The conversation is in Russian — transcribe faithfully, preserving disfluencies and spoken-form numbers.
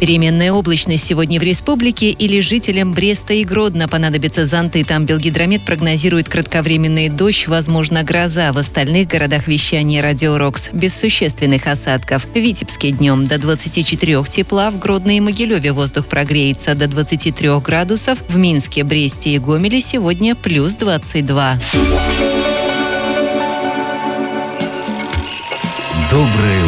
Переменная облачность сегодня в республике, или жителям Бреста и Гродно понадобятся зонты. Там Белгидромет прогнозирует кратковременный дождь, возможно, гроза. В остальных городах вещания Радио Рокс без существенных осадков. В Витебске днем до двадцати четырёх тепла, в Гродно и Могилеве воздух прогреется до двадцати трёх градусов, в Минске, Бресте и Гомеле сегодня плюс двадцать два. Доброе